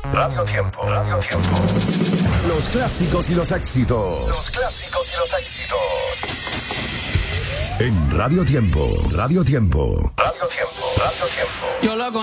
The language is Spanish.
Radio Tiempo. Radio Tiempo. Los clásicos y los éxitos. Los clásicos y los éxitos. En Radio Tiempo. Radio Tiempo. Radio Tiempo. Radio Tiempo. Yo la